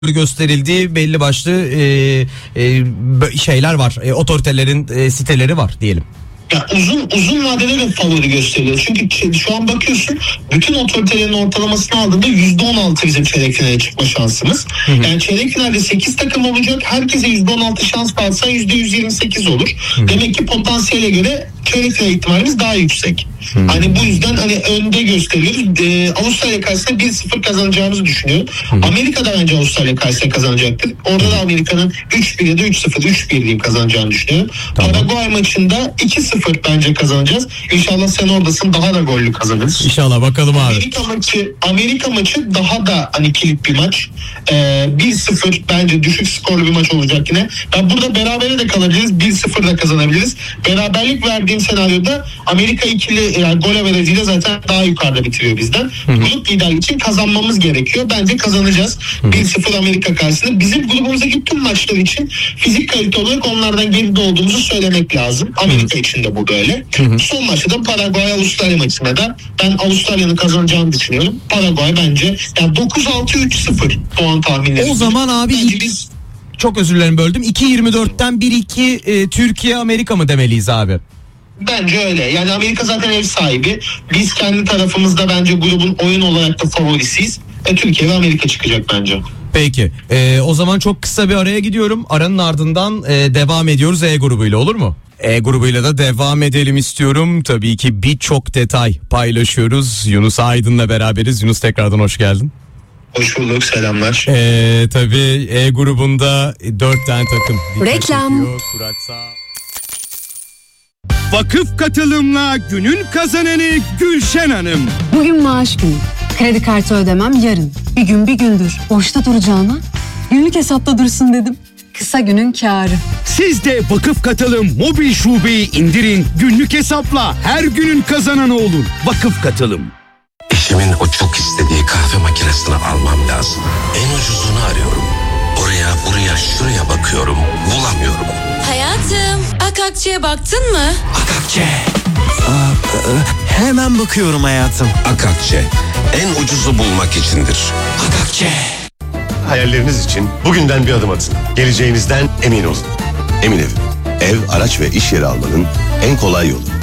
gösterildiği belli başlı şeyler var. Otoritelerin siteleri var diyelim. Ya uzun vadede de favori gösteriyor. Çünkü şu an bakıyorsun bütün otoritelerin ortalamasını aldığında %16 bizim çeyrek finale çıkma şansımız. Hı hı. Yani çeyrek finalde 8 takım olacak. Herkese %16 şans kalsa %128 olur. Hı hı. Demek ki potansiyele göre çeyrek final ihtimalimiz daha yüksek. Hmm. Hani bu yüzden hani önde gösteriyoruz. Avustralya karşısında 1-0 kazanacağımızı düşünüyorum. Amerika'da bence Avustralya karşısında kazanacaktır. Orada da Amerika'nın 3-1 ya da 3-0, 3-1 diyeyim kazanacağını düşünüyorum. Tamam. Paraguay maçında 2-0 bence kazanacağız. İnşallah sen oradasın, daha da gollü kazanırız. İnşallah, bakalım abi. Amerika maçı daha da hani kilit bir maç. 1-0 bence düşük skorlu bir maç olacak yine. Ya burada berabere de kalabiliriz. 1-0 da kazanabiliriz. Beraberlik verdiğim senaryoda Amerika ikili yani gol averajıyla zaten daha yukarıda bitiriyor bizden. Grup lider için kazanmamız gerekiyor. Bence kazanacağız. 1-0 Amerika karşısında. Bizim grubumuzdaki tüm maçlar için fizik kalite olarak onlardan geride olduğumuzu söylemek lazım. Amerika için de bu böyle. Son maçta da Paraguay Avustralya maçında da ben Avustralya'nın kazanacağını düşünüyorum. Paraguay bence yani 9-6-3-0 puan tahminleri. O zaman abi biz çok özür dilerim böldüm. 2-24'ten 1-2 Türkiye Amerika mı demeliyiz abi? Bence öyle. Yani Amerika zaten ev sahibi. Biz kendi tarafımızda bence grubun oyun olarak da favorisiyiz. Türkiye ve Amerika çıkacak bence. Peki. O zaman çok kısa bir araya gidiyorum. Aranın ardından devam ediyoruz E grubuyla, olur mu? E grubuyla da devam edelim istiyorum. Tabii ki birçok detay paylaşıyoruz. Yunus Aydın'la beraberiz. Yunus, tekrardan hoş geldin. Hoş bulduk, selamlar. Tabii E grubunda 4 tane takım. Reklam. Vakıf katılımla günün kazananı Gülşen Hanım. Bugün maaş günü. Kredi kartı ödemem yarın. Bir gün bir gündür. Boşta duracağına günlük hesapta dursun dedim. Kısa günün kârı. Siz de Vakıf Katılım mobil şubeyi indirin. Günlük hesapla her günün kazananı olun. Vakıf Katılım. Eşimin o çok istediği kahve makinesini almam lazım. En ucuzunu arıyorum. Oraya, buraya, şuraya bakıyorum. Bulamıyorum. Hayatım, Akakçe'ye baktın mı? Akakçe. Hemen bakıyorum hayatım. Akakçe. En ucuzu bulmak içindir. Akakçe. Hayalleriniz için bugünden bir adım atın. Geleceğinizden emin olun. Emin Ev. Ev, araç ve iş yeri almanın en kolay yolu.